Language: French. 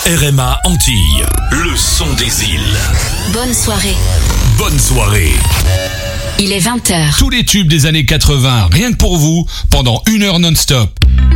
RMA Antilles, le son des îles. Bonne soirée. Bonne soirée. Il est 20h. Tous les tubes des années 80, rien que pour vous, pendant 1 heure non-stop.